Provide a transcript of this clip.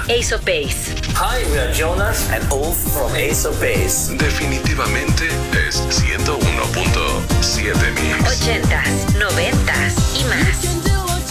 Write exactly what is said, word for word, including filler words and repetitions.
Ace of Base. Hi, we are Jonas and Ulf from Ace of Base. Definitivamente es ciento uno punto siete.